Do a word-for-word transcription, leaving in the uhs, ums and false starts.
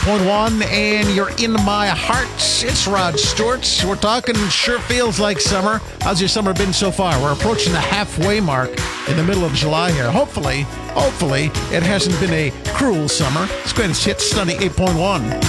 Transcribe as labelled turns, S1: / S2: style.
S1: point one, and you're in my heart. It's Rod Stewart. We're talking sure feels like summer. How's your summer been so far? We're approaching the halfway mark in the middle of July here. Hopefully, hopefully, it hasn't been a cruel summer. It's Greatest Hits, ninety-eight point one.